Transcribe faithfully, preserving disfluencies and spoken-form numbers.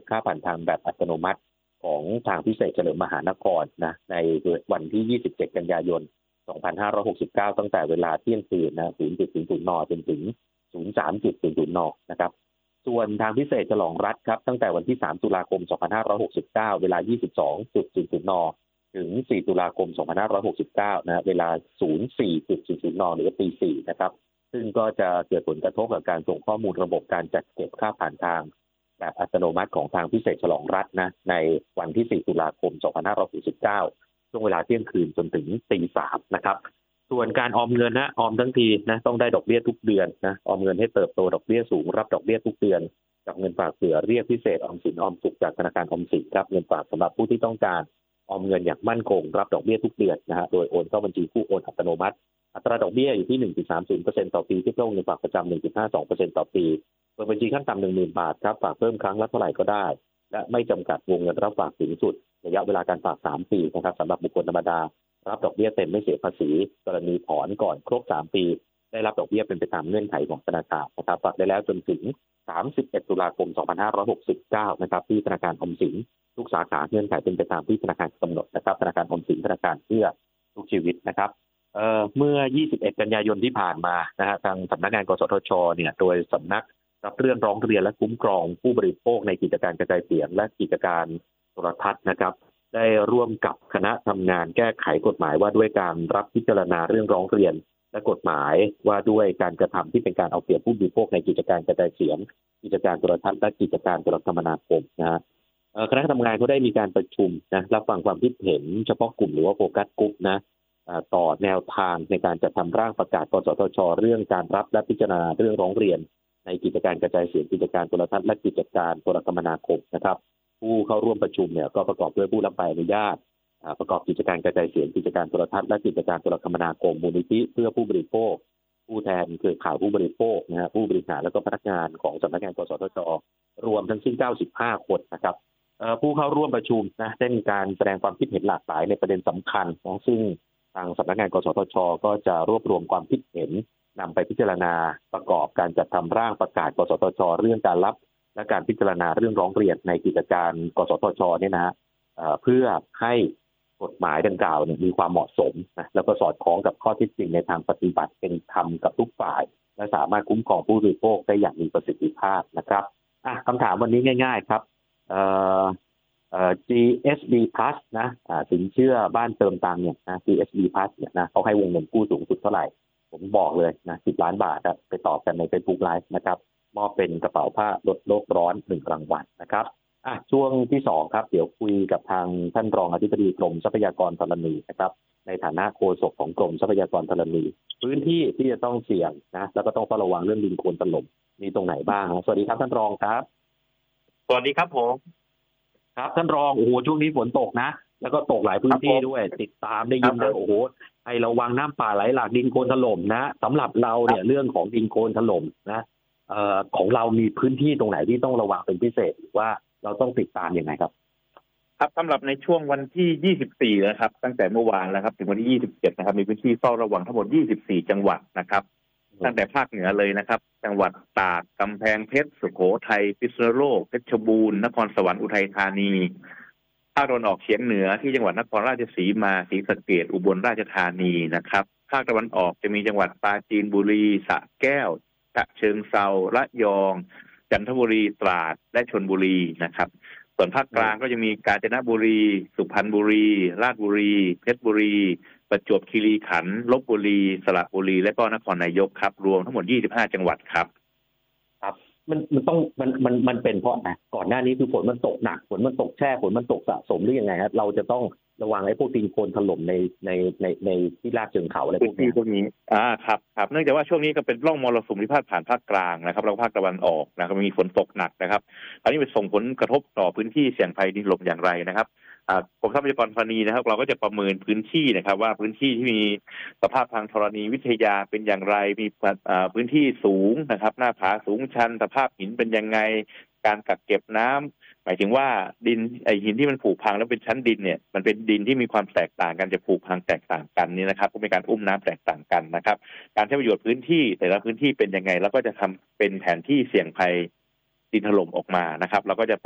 ค่าผ่านทางแบบอัตโนมัติของทางพิเศษเฉลิมมหานครนะในวันที่ยี่สิบเจ็ดกันยายนสองพันห้าร้อยหกสิบเก้าตั้งแต่เวลาเที่ยงคืนนะ ศูนย์จุดศูนย์ศูนย์ นจนถึง ศูนย์สามจุดศูนย์ศูนย์ นนะครับส่วนทางพิเศษฉลองรัฐครับตั้งแต่วันที่สามตุลาคมสองพันห้าร้อยหกสิบเก้าเวลา ยี่สิบสองจุดศูนย์ศูนย์ นถึงสี่ตุลาคมสองพันห้าร้อยหกสิบเก้านะเวลา ศูนย์สี่จุดศูนย์ศูนย์ นหรือตีสี่นะครับซึ่งก็จะเกิดผลกระทบกับการส่งข้อมูลระบบการจัดเก็บค่าผ่านทางแบบอัตโนมัติของทางพิเศษฉลองรัฐนะในวันที่สี่ตุลาคมสองพันห้าร้อยหกสิบเก้าช่วงเวลาเที่ยงคืนจนถึงตีสามนะครับส่วนการออมเงินนะออมทั้งทีนะต้องได้ดอกเบี้ยทุกเดือนนะออมเงินให้เติบโตดอกเบี้ยสูงรับดอกเบี้ยทุกเดือนกับเงินฝากเผื่อเรียกพิเศษออมสินออมสุขจากธนาคารออมสินครับเงินฝากสำหรับผู้ที่ต้องการออมเงินอย่างมั่นคงรับดอกเบี้ยทุกเดือนนะฮะโดยโอนเข้าบัญชีผู้โอนอัตโนมัติอัตราดอกเบี้ยอยู่ที่ หนึ่งจุดสามศูนย์เปอร์เซ็นต์ ต่อปีที่เงินฝากประจำ หนึ่งจุดห้าสองเปอร์เซ็นต์ ต่อปีเปิดบัญชีขั้นต่ำ หนึ่งหมื่น บาทครับฝากเพิ่มครั้งละเท่าไหร่ก็ได้และไม่จำกัดวงเงินรับฝากสูงสุดระยะเวลาการฝากสามปีนะครับสำหรับบุคคลธรรมดารับดอกเบี้ยเต็มไม่เสียภาษีกรณีถอนก่อนครบสามปีได้รับดอกเบี้ยเป็นไปตามเงื่อนไขของธนาคารนะครับฝากได้แล้วจนถึงสามสิบเอ็ดตุลาคมสองพันห้าร้อยหกสิบเก้านะครับที่ธนาคารออมสินทุกสาขาเงื่อนไขเป็นไปตามที่ธนาคารกำหนดนะครับธนาคารออมสินธนาคารเพื่อทุกชีวิตนะครับเอ่อเมื่อยี่สิบเอ็ดกันยายนที่ผ่านมานะฮะทางสำนักงานกสทชเนี่ยโดยสำนักรับเรื่องร้องเรียนและคุ้มครองผู้บริโภคในกิจการกระจายเสียงและกิจการโทรทัศน์นะครับได้ร่วมกับคณะทำงานแก้ไขกฎหมายว่าด้วยการรับพิจารณาเรื่องร้องเรียนและกฎหมายว่าด้วยการกระทำที่เป็นการเอาเปรียบผู้บริโภคในกิจการกระจายเสียงกิจการโทรทัศน์และกิจการโทรคมนาคมนะฮะคณะทำงานก็ได้มีการประชุมนะรับฟังความคิดเห็นเฉพาะกลุ่มหรือว่าโฟกัสกลุ่มนะต่อแนวทางในการจัดทำร่างประกาศกสทชเรื่องการรับและพิจารณาเรื่องร้องเรียนในกิจการกระจายเสียงกิจการโทรทัศน์และกิจการโทรคมนาคมนะครับผู้เข้าร่วมประชุมเนี่ยก็ประกอบด้วยผู้รับใบอนุญาตประกอบกิจการกระจายเสียงกิจการโทรทัศน์และกิจการโทรคมนาคมมูลนิธิเพื่อผู้บริโภคผู้แทนเครือข่ายผู้บริโภคนะฮะผู้บริหารและก็พนักงานของสำนักงานกสทชรวมทั้งสิ้นเก้าสิบห้าคนนะครับผู้เข้าร่วมประชุมนะได้มีการแสดงความคิดเห็นหลากหลายในประเด็นสำคัญนะซึ่งทางสำนักงานกสทชก็จะรวบรวมความคิดเห็นนำไปพิจารณาประกอบการจัดทำร่างประกาศกสทชเรื่องการรับและการพิจารณาเรื่องร้องเรียนในกิจการกสทชเนี่ยนะเพื่อให้กฎหมายดังกล่าวเนี่ยมีความเหมาะสมนะแล้วก็สอดคล้องกับข้อเท็จจริงในทางปฏิบัติเป็นธรรมกับทุกฝ่ายและสามารถคุ้มครองผู้บริโภคได้อย่างมีประสิทธิภาพนะครับอ่ะคำถามวันนี้ง่ายๆครับเอ่อเอ่อ จี เอส บี Plus นะอ่าสินเชื่อบ้านเติมตังค์เนี่ยนะ จี เอส บี Plus เนี่ยนะเขาให้วงเงินกู้สูงสุดเท่าไหร่ผมบอกเลยนะสิบล้านบาทไปตอบกันใน Facebook Live นะครับมอบเป็นกระเป๋าผ้าลดโลกร้อนหนึ่งรางวัลนะครับอ่ะช่วงที่สองครับเดี๋ยวคุยกับทางท่านรองอธิบดีกรมทรัพยากรธรณีนะครับในฐานะโฆษกของกรมทรัพยากรธรณีพื้นที่ที่จะต้องเสี่ยงนะแล้วก็ต้องเฝ้าระวังเรื่องดินโคลนถล่มมีตรงไหนบ้างสวัสดีครับท่านรองครับสวัสดีครับผมครับท่านรองโอ้โหช่วงนี้ฝนตกนะแล้วก็ตกหลายพื้นที่ด้วยติดตามได้ยินนะโอ้โหให้ระวังน้ำป่าไหลหลากดินโคลนถล่มนะสำหรับเราเนี่ยเรื่องของดินโคลนถล่มนะเอ่อของเรามีพื้นที่ตรงไหนที่ต้องระวังเป็นพิเศษหรือว่าเราต้องติดตามยังไงครับครับสำหรับในช่วงวันที่ยี่สิบสี่นะครับตั้งแต่เมื่อวานแล้วครับถึงวันที่ยี่สิบเจ็ดนะครับมีพื้นที่เฝ้าระวังทั้งหมดยี่สิบสี่จังหวัดนะครับตั้งแต่ภาคเหนือเลยนะครับจังหวัดตากกำแพงเพชรสุโขทัยพิษณุโลกเพชรบูรณ์นครสวรรค์อุทัยธานีภาคตะวันออกเฉียงเหนือที่จังหวัดนครราชสีมาศรีสะเกษอุบลราชธานีนะครับภาคตะวันออกจะมีจังหวัดปราจีนบุรีสระแก้วฉะเชิงเทราระยองจันทบุรีตราดและชลบุรีนะครับส่วนภาคกลางก็จะมีกาญจนบุรีสุพรรณบุรีราชบุรีเพชรบุรีประจวบคีรีขันธ์ลพบุรีสระบุรีและก็นครนายกครับรวมทั้งหมดยี่สิบห้าจังหวัดครับครับมันมันต้องมันมันมันเป็นเพราะนะก่อนหน้านี้คือฝนมันตกหนักฝนมันตกแช่ฝนมันตกสะสมหรือยังไงครับเราจะต้องระวังไอ้พวกดินโคลนถล่มในในในในที่ลาดเชิงเขาอะไรพวกนี้พวกนี้อ่าครับครับเนื่องจากว่าช่วงนี้ก็เป็นร่องมรสุมที่พาดผ่านภาคกลางนะครับแล้วภาคตะวันออกนะครับมีฝนตกหนักนะครับอันนี้เป็นส่งผลกระทบต่อพื้นที่เสี่ยงภัยดินถล่มอย่างไรนะครับกรมทรัพยากรธรณีนะครับเราก็จะประเมินพื้นที่นะครับว่าพื้นที่ที่มีสภาพทางธรณีวิทยาเป็นอย่างไรมีพื้นที่สูงนะครับหน้าผาสูงชันสภาพหินเป็นยังไงการกักเก็บน้ำหมายถึงว่าดินไอหินที่มันผุพังแล้วเป็นชั้นดินเนี่ยมันเป็นดินที่มีความแตกต่างกันจะผุพังแตกต่างกันนี่นะครับก็มีการอุ้มน้ำแตกต่างกันนะครับการใช้ประโยชน์พื้นที่แต่ละพื้นที่เป็นยังไงแล้วก็จะทำเป็นแผนที่เสี่ยงภัยดินถล่มออกมานะครับเราก็จะ